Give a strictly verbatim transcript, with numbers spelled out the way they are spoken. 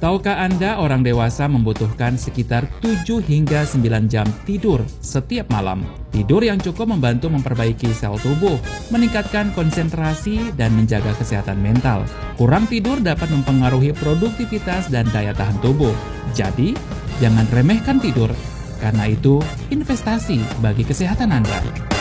Tahukah Anda orang dewasa membutuhkan sekitar tujuh hingga sembilan jam tidur setiap malam? Tidur yang cukup membantu memperbaiki sel tubuh, meningkatkan konsentrasi, dan menjaga kesehatan mental. Kurang tidur dapat mempengaruhi produktivitas dan daya tahan tubuh. Jadi, jangan remehkan tidur, karena itu investasi bagi kesehatan Anda.